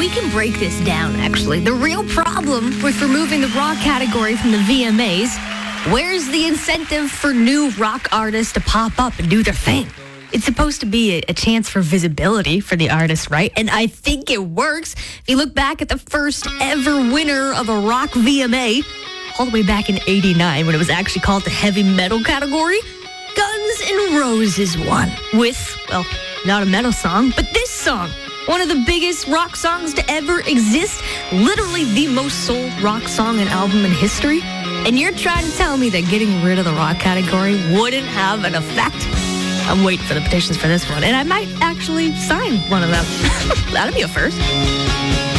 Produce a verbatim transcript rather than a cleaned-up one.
we can break this down, actually. The real problem with removing the rock category from the V M As, where's the incentive for new rock artists to pop up and do their thing? It's supposed to be a, a chance for visibility for the artist, right? And I think it works. If you look back at the first ever winner of a rock V M A, all the way back in eighty-nine, when it was actually called the heavy metal category, Guns N' Roses won with, well, not a metal song, but this song. One of the biggest rock songs to ever exist. Literally the most sold rock song and album in history. And you're trying to tell me that getting rid of the rock category wouldn't have an effect? I'm waiting for the petitions for this one. And I might actually sign one of them. That'd be a first.